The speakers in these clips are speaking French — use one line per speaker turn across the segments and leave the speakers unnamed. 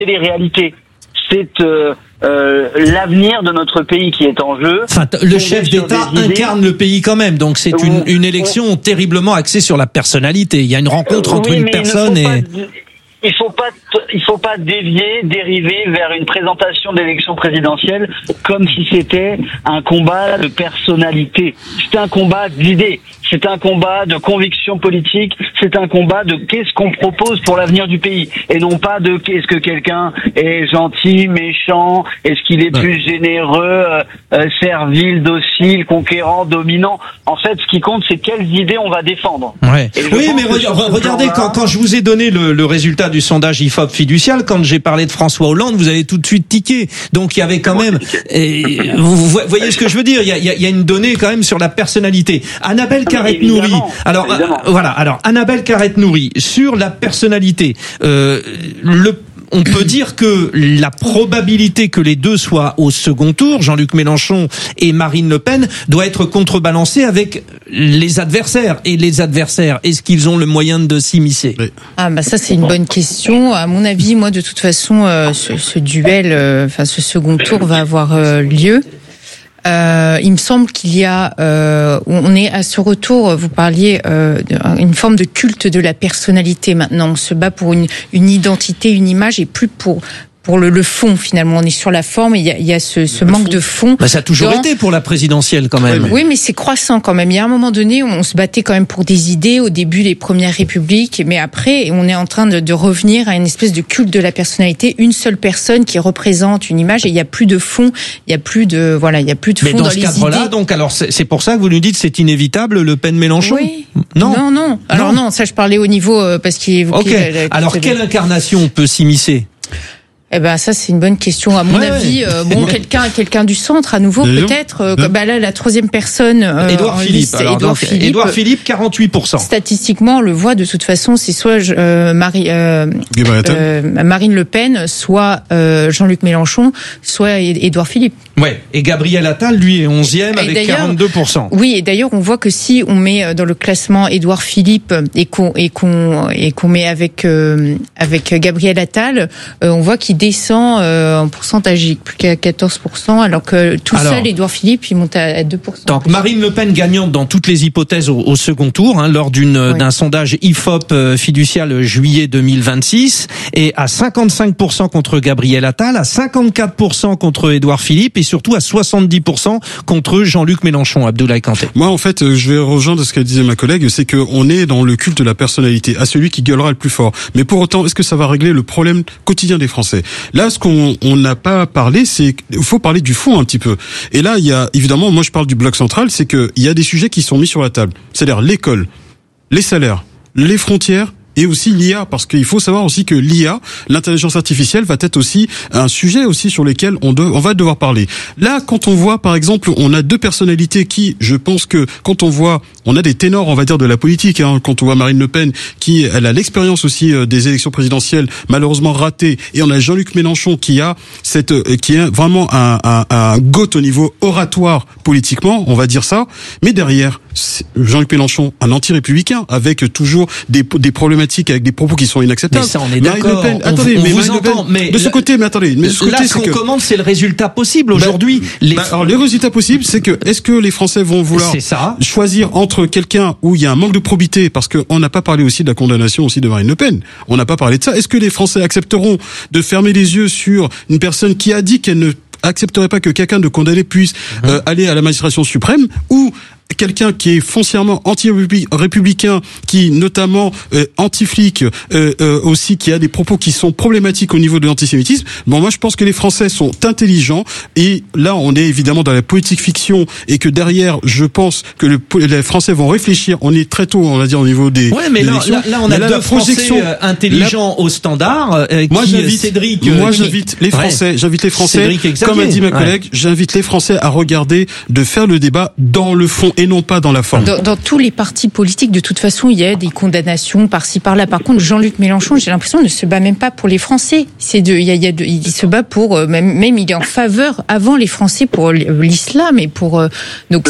les réalités. C'est l'avenir de notre pays qui est en jeu.
Enfin, le chef d'État incarne le pays quand même, donc c'est une élection terriblement axée sur la personnalité. Il y a une rencontre entre une personne et...
Il faut pas dériver vers une présentation d'élection présidentielle comme si c'était un combat de personnalité. C'est un combat d'idées. C'est un combat de conviction politique. C'est un combat de qu'est-ce qu'on propose pour l'avenir du pays. Et non pas de qu'est-ce que quelqu'un est gentil, méchant, est-ce qu'il est plus généreux, servile, docile, conquérant, dominant. En fait, ce qui compte, c'est quelles idées on va défendre.
Ouais. Oui, mais regardez, quand je vous ai donné le résultat du sondage IFOP fiducial, quand j'ai parlé de François Hollande, vous avez tout de suite tiqué. Donc il y avait quand même, vous voyez ce que je veux dire, il y a une donnée quand même sur la personnalité. Annabelle Carrette-Nouri. Alors voilà. Alors Annabelle Carrette-Nouri sur la personnalité. On peut dire que la probabilité que les deux soient au second tour, Jean-Luc Mélenchon et Marine Le Pen, doit être contrebalancée avec les adversaires. Et les adversaires, est-ce qu'ils ont le moyen de s'immiscer ?
Ça c'est une bonne question. À mon avis, moi de toute façon, ce duel, ce second tour va avoir lieu. Il me semble qu'il y a, on est à ce retour. Vous parliez une forme de culte de la personnalité. Maintenant, on se bat pour une identité, une image, et plus pour le fond. Finalement, on est sur la forme. Il y a ce manque de fond.
Ça a toujours été pour la présidentielle quand même.
Oui, mais c'est croissant quand même. Il y a un moment donné, on se battait quand même pour des idées au début des premières républiques, mais après, on est en train de revenir à une espèce de culte de la personnalité. Une seule personne qui représente une image, et il y a plus de fond. Il y a plus de fond dans les idées.
Mais dans ce cadre-là, donc, alors c'est pour ça que vous nous dites c'est inévitable Le Pen-Mélenchon.
Oui. Non. Alors non, ça je parlais au niveau parce qu'il évoquait.
Alors quelle incarnation peut s'immiscer ?
Ça c'est une bonne question. À mon avis, quelqu'un du centre à nouveau peut-être. Là, la troisième personne.
Édouard Philippe. Édouard Philippe, 48%.
Statistiquement, on le voit de toute façon, c'est soit Marine Le Pen, soit Jean-Luc Mélenchon, soit Édouard Philippe.
Ouais. Et Gabriel Attal, lui, est 11e avec 42%.
Oui, et d'ailleurs, on voit que si on met dans le classement Édouard Philippe et qu'on met avec Gabriel Attal, on voit qu'il descend en pourcentage, plus qu'à 14%, alors que seul, Édouard Philippe, il monte à 2%.
Donc Marine Le Pen gagnante dans toutes les hypothèses au second tour, lors d'un sondage IFOP fiducial juillet 2026, et à 55% contre Gabriel Attal, à 54% contre Édouard Philippe, et surtout à 70% contre Jean-Luc Mélenchon. Abdoulaye Kanté.
Moi, en fait, je vais rejoindre ce qu'elle disait ma collègue, c'est qu'on est dans le culte de la personnalité, à celui qui gueulera le plus fort. Mais pour autant, est-ce que ça va régler le problème quotidien des Français ? Là, ce qu'on n'a pas parlé, c'est qu'il faut parler du fond un petit peu. Et là, il y a, évidemment, moi je parle du bloc central, c'est qu'il y a des sujets qui sont mis sur la table. C'est-à-dire l'école, les salaires, les frontières, et aussi l'IA, parce qu'il faut savoir aussi que l'IA, l'intelligence artificielle, va être aussi un sujet aussi sur lequel on va devoir parler. Là, quand on voit, par exemple, on a deux personnalités qui, je pense que quand on a des ténors, on va dire, de la politique, quand on voit Marine Le Pen, elle a l'expérience aussi des élections présidentielles, malheureusement ratées, et on a Jean-Luc Mélenchon qui est vraiment un goat au niveau oratoire politiquement, on va dire ça, mais derrière, Jean-Luc Mélenchon, un anti-républicain, avec toujours des problématiques, avec des propos qui sont inacceptables.
Mais ça, on est d'accord.
Marine Le Pen, attendez,
on vous entend, mais
de ce côté, mais attendez, mais de ce côté,
là, ce qu'on commande, c'est le résultat possible aujourd'hui.
Alors, le résultat possible, c'est que, est-ce que les Français vont vouloir choisir entre quelqu'un où il y a un manque de probité, parce qu'on n'a pas parlé aussi de la condamnation aussi de Marine Le Pen. On n'a pas parlé de ça. Est-ce que les Français accepteront de fermer les yeux sur une personne qui a dit qu'elle ne accepterait pas que quelqu'un de condamné puisse aller à la magistrature suprême, ou quelqu'un qui est foncièrement anti-républicain, qui notamment anti-flic, aussi qui a des propos qui sont problématiques au niveau de l'antisémitisme. Moi je pense que les Français sont intelligents, et là on est évidemment dans la politique fiction, et que derrière je pense que les Français vont réfléchir. On est très tôt, on va dire, au niveau des élections.
Là on a deux Français intelligents au standard. Moi j'invite les Français,
comme a dit ma collègue, j'invite les Français à regarder, de faire le débat dans le fond et non pas dans la forme.
Dans tous les partis politiques, de toute façon, il y a des condamnations par-ci par-là. Par contre, Jean-Luc Mélenchon, j'ai l'impression, ne se bat même pas pour les Français. Il se bat pour même il est en faveur avant les Français pour l'islam et pour donc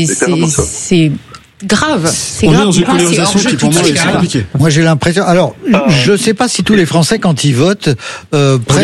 c'est grave.
On est dans une polarisation qui pour moi est compliquée.
Moi j'ai l'impression. Alors, je sais pas si tous les Français quand ils votent prennent